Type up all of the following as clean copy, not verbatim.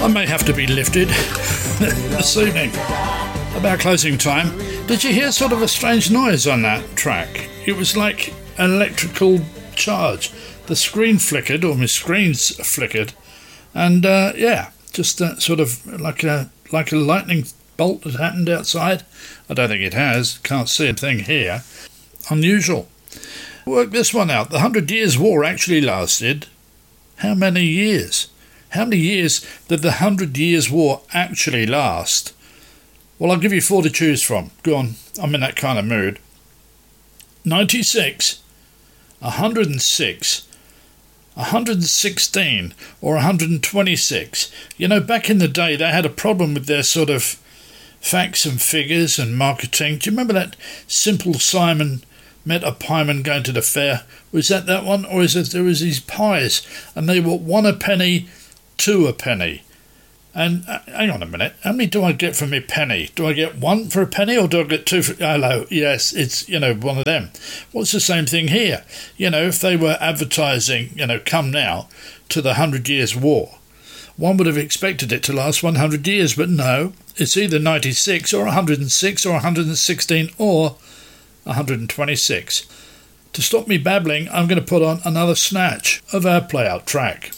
may have to be lifted this evening. About closing time. Did you hear sort of a strange noise on that track? It was like an electrical charge. The screen flickered, or my screens flickered, and just sort of like a lightning bolt that happened outside. I don't think it has. Can't see a thing here. Unusual. Work this one out. The 100 Years' War actually lasted how many years? How many years did the 100 Years' War actually last? Well, I'll give you 4 to choose from. Go on, I'm in that kind of mood. 96, 106, 116 or 126. You know, back in the day they had a problem with their sort of facts and figures and marketing. Do you remember that Simple Simon met a pieman going to the fair? Was that one? Or is it there was these pies and they were 1 a penny, 2 a penny? And hang on a minute, how many do I get for my penny? Do I get 1 for a penny or do I get 2 for... Hello, yes, it's, one of them. Well, it's the same thing here. If they were advertising, come now to the 100 Years' War, one would have expected it to last 100 years, but no, it's either 96 or 106 or 116 or 126. To stop me babbling, I'm going to put on another snatch of our play-out track.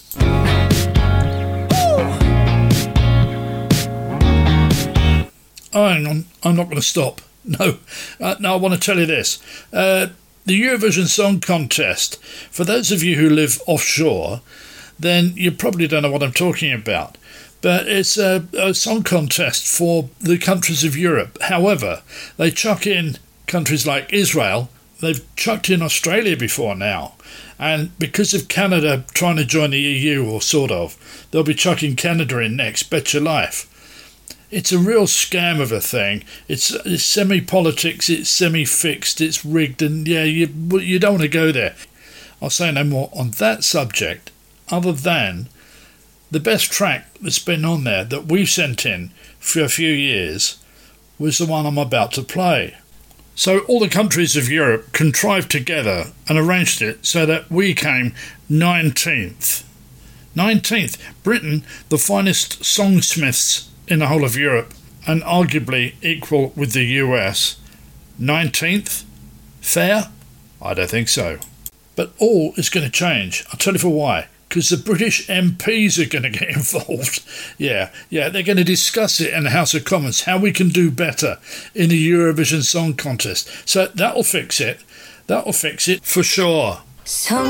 Oh, hang on, I'm not going to stop. No, I want to tell you this. The Eurovision Song Contest, for those of you who live offshore, then you probably don't know what I'm talking about. But it's a song contest for the countries of Europe. However, they chuck in countries like Israel. They've chucked in Australia before now. And because of Canada trying to join the EU, or sort of, they'll be chucking Canada in next, bet your life. It's a real scam of a thing. It's semi-politics, it's semi-fixed, it's rigged, and you don't want to go there. I'll say no more on that subject, other than the best track that's been on there that we've sent in for a few years was the one I'm about to play. So all the countries of Europe contrived together and arranged it so that we came 19th. 19th. Britain, the finest songsmiths in the whole of Europe, and arguably equal with the US. 19th? Fair? I don't think so. But all is going to change. I'll tell you for why. Because the British MPs are going to get involved. Yeah, they're going to discuss it in the House of Commons, how we can do better in the Eurovision Song Contest. So that'll fix it. That'll fix it for sure.